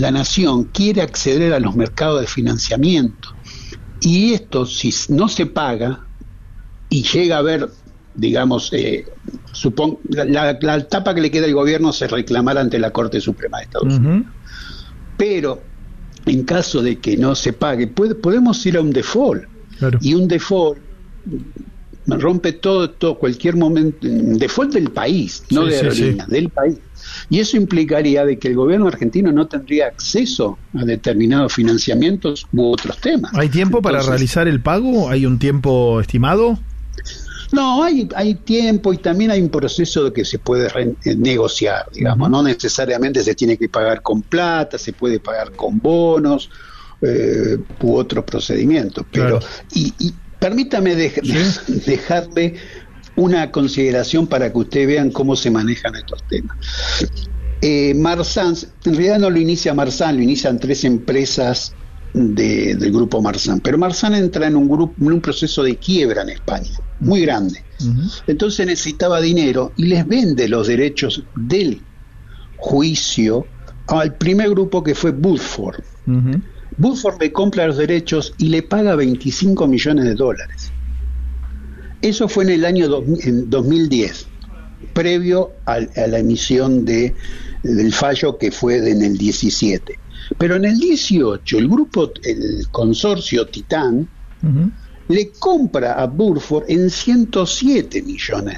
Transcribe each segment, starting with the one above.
la nación quiere acceder a los mercados de financiamiento, y esto, si no se paga y llega a haber, digamos, la etapa que le queda al gobierno se reclamará ante la Corte Suprema de Estados Unidos. Pero en caso de que no se pague, podemos ir a un default. Claro. Y un default rompe todo cualquier momento, default del país, no de aerolíneas, del país. Y eso implicaría de que el gobierno argentino no tendría acceso a determinados financiamientos u otros temas. ¿Hay tiempo para realizar el pago? ¿Hay un tiempo estimado? No, hay tiempo, y también hay un proceso de que se puede negociar, digamos. No necesariamente se tiene que pagar con plata, se puede pagar con bonos u otros procedimientos. Pero y permítame dejarle una consideración para que ustedes vean cómo se manejan estos temas. Marzán, en realidad no lo inicia Marzán, lo inician 3 empresas del grupo Marzán, pero Marzán entra en un proceso de quiebra en España, muy grande. Entonces necesitaba dinero y les vende los derechos del juicio al primer grupo, que fue Woodford. Woodford le compra los derechos y le paga $25 millones. Eso fue en el año 2010, previo a la emisión del fallo, que fue en el 17. Pero en el 18, el consorcio Titán le compra a Woodford en $107 millones.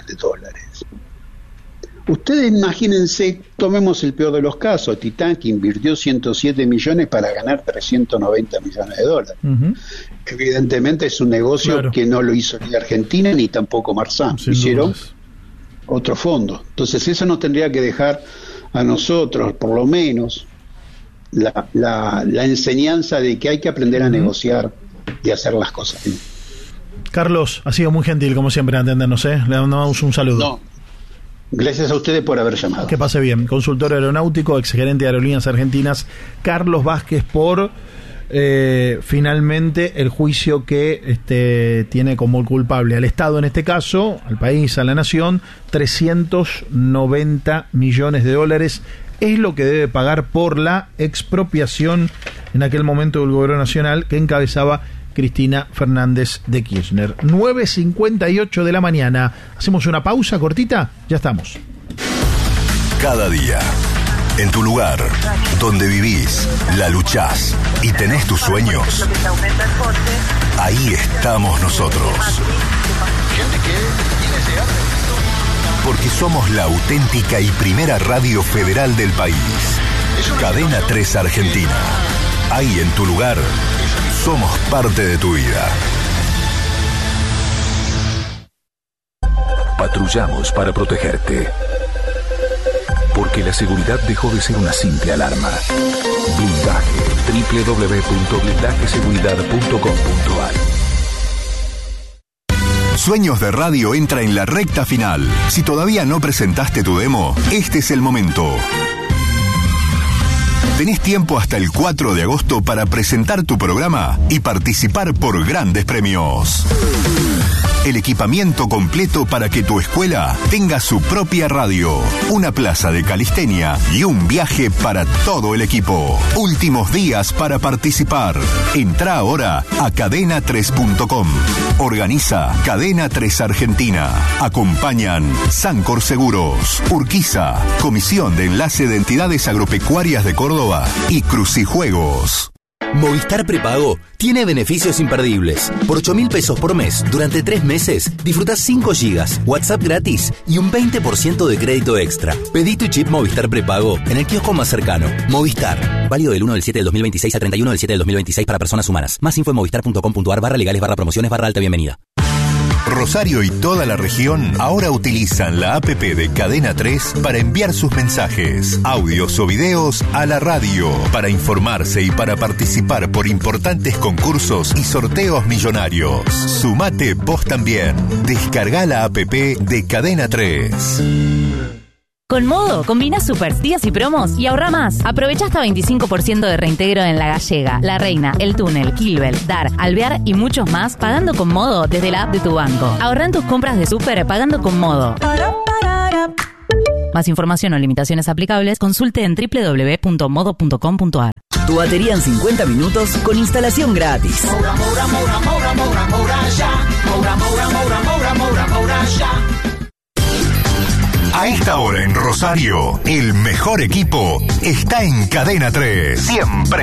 Ustedes imagínense, tomemos el peor de los casos, Titán, que invirtió 107 millones para ganar $390 millones. Evidentemente es un negocio que no lo hizo ni Argentina ni tampoco Marzán, hicieron otro fondo. Entonces eso nos tendría que dejar a nosotros, por lo menos, la enseñanza de que hay que aprender a negociar y hacer las cosas bien. Carlos, ha sido muy gentil como siempre atendernos, Le damos un saludo. No, gracias a ustedes por haber llamado. Que pase bien. Consultor aeronáutico, exgerente de Aerolíneas Argentinas, Carlos Vázquez, por finalmente el juicio que tiene como culpable al Estado, en este caso, al país, a la nación, $390 millones. Es lo que debe pagar por la expropiación en aquel momento del gobierno nacional que encabezaba Cristina Fernández de Kirchner. 9:58 de la mañana. Hacemos una pausa cortita, ya estamos. Cada día, en tu lugar, donde vivís, la luchás y tenés tus sueños, ahí estamos nosotros. Porque somos la auténtica y primera radio federal del país. Cadena 3 Argentina. Ahí en tu lugar, somos parte de tu vida. Patrullamos para protegerte. Porque la seguridad dejó de ser una simple alarma. Blindaje. www.blindajeseguridad.com.ar. Sueños de Radio entra en la recta final. Si todavía no presentaste tu demo, este es el momento. Tenés tiempo hasta el 4 de agosto para presentar tu programa y participar por grandes premios. El equipamiento completo para que tu escuela tenga su propia radio, una plaza de calistenia y un viaje para todo el equipo. Últimos días para participar. Entrá ahora a cadena3.com. Organiza Cadena 3 Argentina. Acompañan Sancor Seguros, Urquiza, Comisión de Enlace de Entidades Agropecuarias de Córdoba y Crucijuegos. Movistar Prepago tiene beneficios imperdibles. Por 8.000 pesos por mes, durante 3 meses, disfrutás 5 gigas, WhatsApp gratis y un 20% de crédito extra. Pedí tu chip Movistar Prepago en el kiosco más cercano. Movistar. Válido del 1 del 7 del 2026 al 31 del 7 del 2026 para personas humanas. Más info en movistar.com.ar/legales/promociones/alta bienvenida. Rosario y toda la región ahora utilizan la app de Cadena 3 para enviar sus mensajes, audios o videos a la radio, para informarse y para participar por importantes concursos y sorteos millonarios. Sumate vos también. Descarga la app de Cadena 3. Con Modo, combina supers, días y promos y ahorra más. Aprovecha hasta 25% de reintegro en La Gallega, La Reina, El Túnel, Kilbel, Dar, Alvear y muchos más pagando con Modo desde la app de tu banco. Ahorra en tus compras de super pagando con Modo. Más información o limitaciones aplicables, consulte en www.modo.com.ar. Tu batería en 50 minutos con instalación gratis. A esta hora en Rosario, el mejor equipo está en Cadena 3. Siempre